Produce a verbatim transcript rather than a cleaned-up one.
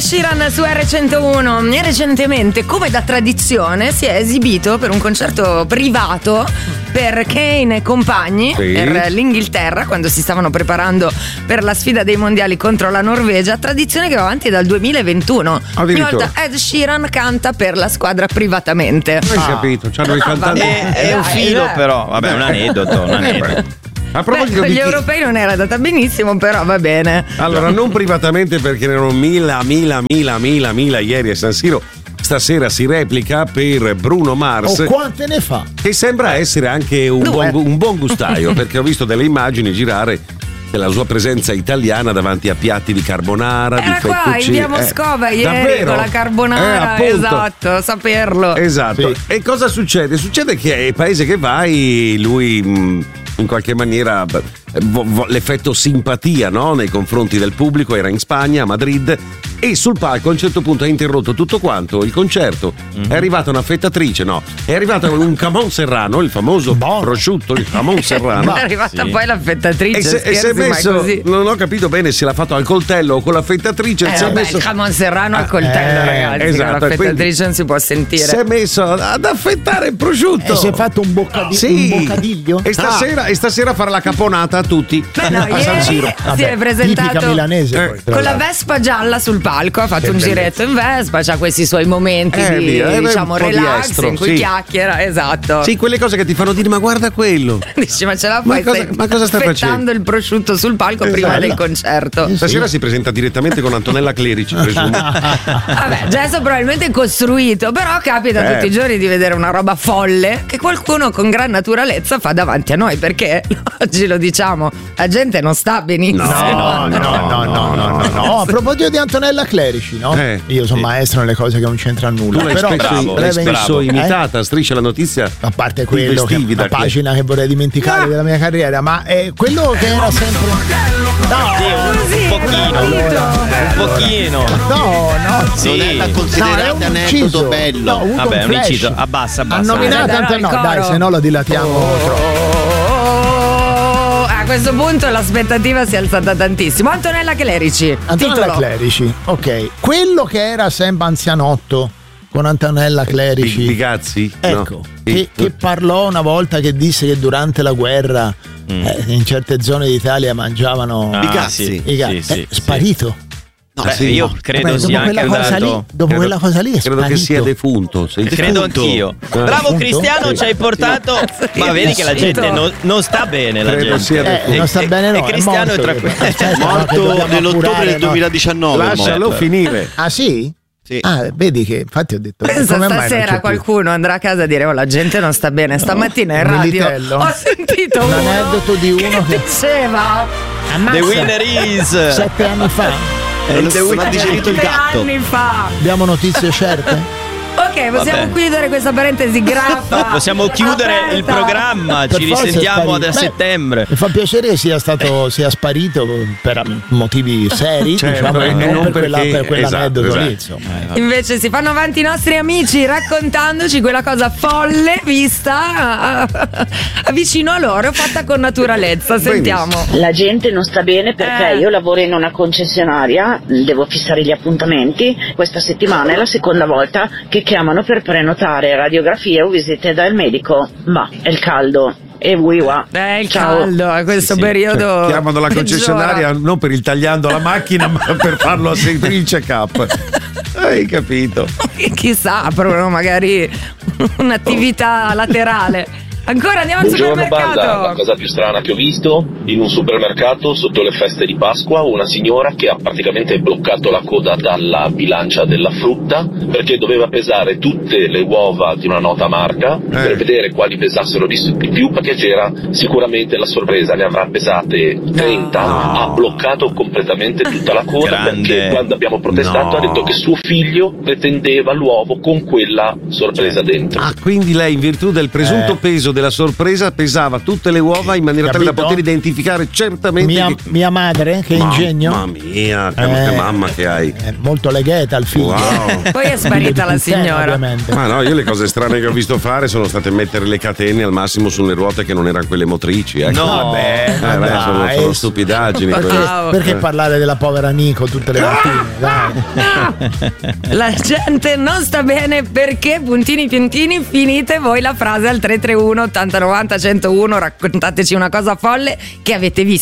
Sheeran su erre centouno. E recentemente, come da tradizione, si è esibito per un concerto privato per Kane e compagni, sì, per l'Inghilterra, quando si stavano preparando per la sfida dei mondiali contro la Norvegia, tradizione che va avanti dal duemilaventuno. Ogni volta Ed Sheeran canta per la squadra privatamente. Hai ah. capito? C'hanno i cantanti. È, è un filo, eh, però. Vabbè, un aneddoto, un aneddoto. A proposito Beh, di gli chi... europei non era andata benissimo, però va bene. Allora, non privatamente, perché ne erano mila, mila, mila, mila, mila ieri a San Siro. Stasera si replica per Bruno Mars. Oh, quante ne fa? Che sembra essere anche un, buon, un buon gustaio, perché ho visto delle immagini girare della sua presenza italiana davanti a piatti di carbonara, era di fettuccine. Qua in via Moscova eh, ieri davvero? Con la carbonara, eh, esatto, saperlo. Esatto. Sì. E cosa succede? Succede che ai paese che vai lui mh, in qualche maniera vo- vo- l'effetto simpatia, no? Nei confronti del pubblico era in Spagna, a Madrid, e sul palco a un certo punto ha interrotto tutto quanto il concerto. Mm-hmm. È arrivata una fettatrice, no, è arrivata un camon serrano, il famoso bon. prosciutto, il camon serrano. È arrivata sì. poi la fettatrice, e se, scherzi, e si è messo, così. Non ho capito bene se l'ha fatto al coltello o con la fettatrice. Eh, si vabbè, è messo il jamon serrano al coltello, eh, ragazzi, esatto, con la fettatrice non si può sentire. Si è messo ad affettare il prosciutto e si è fatto un, boccadi- sì. un boccadiglio e stasera, ah. e stasera farà la caponata a tutti. Beh, no, a San Siro. Si Vabbè, è presentato milanese, eh, con la Vespa gialla sul palco, ha fatto che un bellezza. giretto in Vespa, c'ha questi suoi momenti eh, di via, diciamo relax di estro, in cui sì. chiacchiera, esatto. Sì, quelle cose che ti fanno dire ma guarda quello. Dici ma ce la fai? Ma cosa, ma cosa stai facendo? il prosciutto sul palco esatto. prima del concerto. Stasera sì. si presenta direttamente con Antonella Clerici, presumo. Vabbè, gesto probabilmente costruito, però capita eh. tutti i giorni di vedere una roba folle che qualcuno con gran naturalezza fa davanti a noi, perché oggi lo diciamo, la gente non sta benissimo. No, no, no, no, no, no, no, no. A proposito di Antonella Clerici, no? Eh, Io sono sì. maestro nelle cose che non c'entrano nulla. Tu l'hai però spesso, bravo, l'hai spesso bravo. imitata, eh? Striscia la notizia. A parte quello che è una pagina che vorrei dimenticare ah. della mia carriera, ma è quello che era sempre. No, sì, un pochino. Allora, un pochino. No, no, sì. Non è da considerare no, aneddoto bello. No, vabbè, un inciso. Abbassa, abbassa. Ha nominato Antonella. No, dai, se no lo dilatiamo oh, troppo. A questo punto l'aspettativa si è alzata tantissimo. Antonella Clerici. Antonella titolo. Clerici, ok. Quello che era sempre anzianotto con Antonella Clerici. Bigazzi? Ecco, no. che, che parlò una volta che disse che durante la guerra mm. eh, in certe zone d'Italia mangiavano ah, i cazzi. Sì, I cazzi. sì, eh, sì, sparito. No, Beh, sì. Io credo Vabbè, sia anche andato lì, dopo credo, quella cosa lì è credo sparito. che sia defunto. Sei credo defunto. anch'io. Eh. Bravo Cristiano, ci hai portato. Sì, ma vedi che la gente non, non sta bene. La credo gente sia eh, non sta bene, no. E Cristiano è, è tranquillo. Cioè, morto nell'ottobre del duemiladiciannove. Lascialo finire. Ah sì? Sì. Ah, vedi che infatti ho detto Pensa come mai stasera qualcuno andrà a casa a dire oh la gente non sta bene. Stamattina in radio Militello. ho sentito un uno aneddoto di uno che che diceva The winner is sette anni fa. Non, non ha digerito il gatto. anni fa. Abbiamo notizie certe? Ok, possiamo Vabbè. chiudere questa parentesi graffa. Possiamo chiudere aperta. il programma. Per Ci forza è risentiamo sparito. a Beh, settembre. Mi fa piacere che sia stato sia sparito per motivi seri, Certo, diciamo, e non, non per, quella, perché- per quell'aneddoto esatto, lì, esatto. insomma. Invece si fanno avanti i nostri amici raccontandoci quella cosa folle vista vicino a loro, fatta con naturalezza. Sentiamo. La gente non sta bene perché Eh. io lavoro in una concessionaria, devo fissare gli appuntamenti. Questa settimana è la seconda volta che chiamano per prenotare radiografie o visite dal medico. Ma è il caldo. E wiwa. Eh, il Ciao. caldo a questo Sì, sì. periodo. Cioè, chiamano la concessionaria peggiora. non per il tagliando la macchina, ma per farlo a semplice cap. Hai capito? Chissà, aprono magari un'attività laterale. Ancora andiamo al Buongiorno supermercato. banda, la cosa più strana che ho visto in un supermercato sotto le feste di Pasqua, una signora che ha praticamente bloccato la coda dalla bilancia della frutta perché doveva pesare tutte le uova di una nota marca Eh. per vedere quali pesassero di di più, perché c'era sicuramente la sorpresa, ne avrà pesate trenta, No. ha bloccato completamente tutta la coda. Grande. Perché quando abbiamo protestato No. ha detto che suo figlio pretendeva l'uovo con quella sorpresa dentro. Ah, quindi lei in virtù del presunto Eh. peso della sorpresa pesava tutte le uova in maniera tale da Capito? poter identificare certamente Mia, che... mia madre, che Mamma ingegno. mia, che, Eh, che mamma che hai. È molto legheta al figlio. Wow. Poi è sparita la signora. Ovviamente. Ma no, io le cose strane che ho visto fare sono state mettere le catene al massimo sulle ruote che non erano quelle motrici. Ecco. No, vabbè, Eh, beh, dai. sono, sono stupidaggini. Perché, quelle. Wow. perché parlare della povera Nico tutte le mattine? Dai. La gente non sta bene perché puntini puntini finite voi la frase al tre tre uno ottanta novanta centouno, raccontateci una cosa folle che avete visto